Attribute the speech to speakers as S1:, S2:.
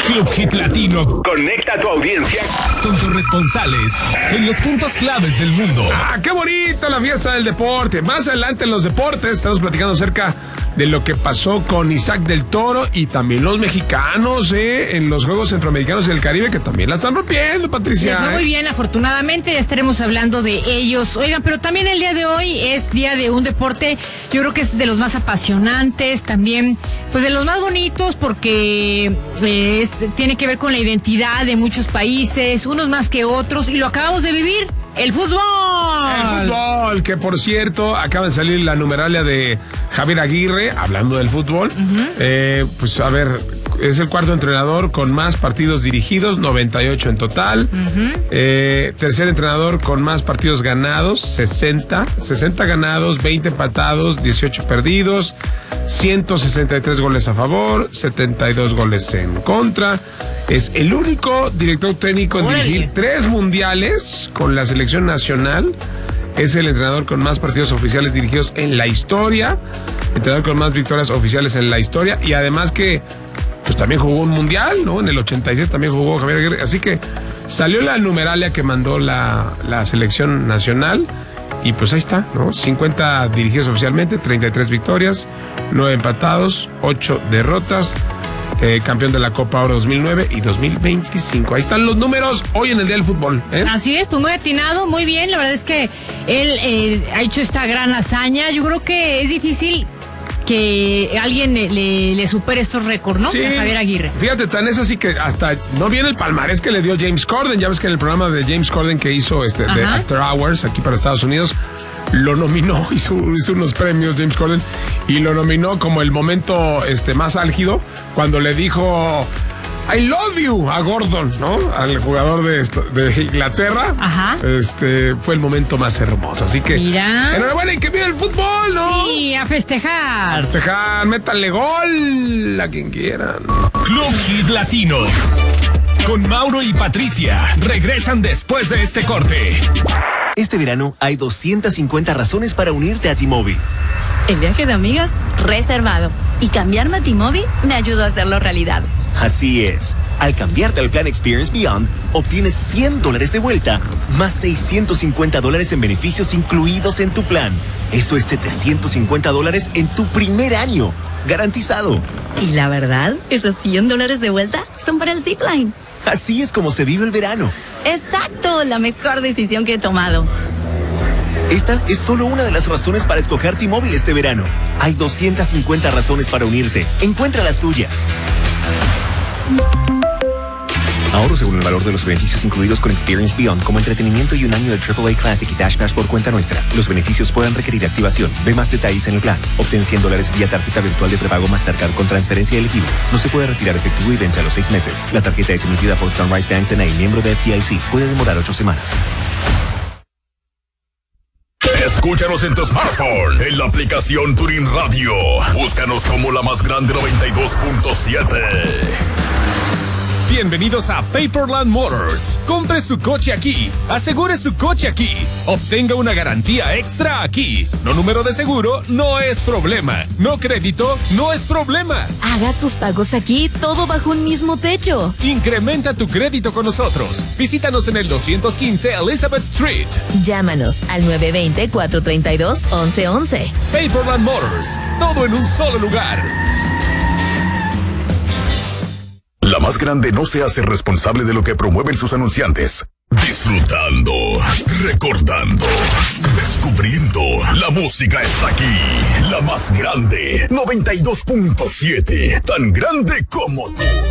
S1: Club Hit Latino.
S2: Conecta a tu audiencia
S1: con corresponsales en los puntos claves del mundo.
S3: ¡Qué bonita la fiesta del deporte! Más adelante en los deportes estamos platicando acerca de lo que pasó con Isaac del Toro y también los mexicanos en los Juegos Centroamericanos y del Caribe, que también la están rompiendo, Patricia.
S4: Les va muy bien, afortunadamente, ya estaremos hablando de ellos. Oigan, pero también el día de hoy es día de un deporte, yo creo que es de los más apasionantes, también pues de los más bonitos, porque tiene que ver con la identidad de muchos países, unos más que otros, y lo acabamos de vivir. ¡El fútbol!
S3: El fútbol, que por cierto, acaba de salir la numeralia de Javier Aguirre, hablando del fútbol. Pues a ver, es el cuarto entrenador con más partidos dirigidos, 98 en total. Tercer entrenador con más partidos ganados, 60 ganados, 20 empatados, 18 perdidos, 163 goles a favor, 72 goles en contra. Es el único director técnico en dirigir 3 mundiales con la selección nacional. Es el entrenador con más partidos oficiales dirigidos en la historia, entrenador con más victorias oficiales en la historia, y además que pues también jugó un mundial, ¿no? En el 86 también jugó Javier Aguirre. Así que salió la numeralia que mandó la selección nacional. Y pues ahí está, ¿no? 50 dirigidos oficialmente, 33 victorias, 9 empatados, 8 derrotas. Campeón de la Copa Oro 2009 y 2025. Ahí están los números hoy en el Día del Fútbol.
S4: Así es, pues muy atinado, muy bien. La verdad es que él ha hecho esta gran hazaña. Yo creo que es difícil que alguien le supere estos récords, ¿no?
S3: Sí,
S4: a Javier Aguirre.
S3: Fíjate, tan es así que hasta no viene el palmarés que le dio James Corden. Ya ves que en el programa de James Corden que hizo de After Hours aquí para Estados Unidos, lo nominó, hizo unos premios James Corden y lo nominó como el momento más álgido cuando le dijo I love you a Gordon, ¿no? Al jugador de Inglaterra. Fue el momento más hermoso. Así que
S4: mira,
S3: enhorabuena y que viva el fútbol, ¿no?
S4: Sí, a festejar.
S3: Métanle gol a quien quieran.
S1: Club Hit Latino con Mauro y Patricia regresan después de este corte.
S5: Este verano hay 250 razones para unirte a T-Mobile.
S6: El viaje de amigas, reservado. Y cambiarme a T-Mobile me ayudó a hacerlo realidad.
S5: Así es. Al cambiarte al plan Experience Beyond, obtienes $100 de vuelta, más $650 en beneficios incluidos en tu plan. Eso es $750 en tu primer año. Garantizado.
S6: Y la verdad, esos $100 de vuelta son para el Zipline.
S5: Así es como se vive el verano.
S6: ¡Exacto! La mejor decisión que he tomado.
S5: Esta es solo una de las razones para escoger T-Mobile este verano. Hay 250 razones para unirte. Encuentra las tuyas. Ahorro según el valor de los beneficios incluidos con Experience Beyond, como entretenimiento y un año de AAA Classic y Dash Pass por cuenta nuestra. Los beneficios pueden requerir activación. Ve más detalles en el plan. Obtén $100 vía tarjeta virtual de prepago Mastercard con transferencia elegible. No se puede retirar efectivo y vence a los 6 meses. La tarjeta es emitida por Sunrise Bank N.A., miembro de FDIC. Puede demorar 8 semanas.
S1: Escúchanos en tu smartphone, en la aplicación Tuning Radio. Búscanos como la más grande 92.7. Bienvenidos a Paperland Motors. Compre su coche aquí. Asegure su coche aquí. Obtenga una garantía extra aquí. No número de seguro, no es problema. No crédito, no es problema.
S7: Haga sus pagos aquí, todo bajo un mismo techo.
S1: Incrementa tu crédito con nosotros. Visítanos en el 215 Elizabeth Street.
S7: Llámanos al 920-432-1111.
S1: Paperland Motors. Todo en un solo lugar. La más grande no se hace responsable de lo que promueven sus anunciantes. Disfrutando, recordando, descubriendo. La música está aquí. La más grande, 92.7. Tan grande como tú.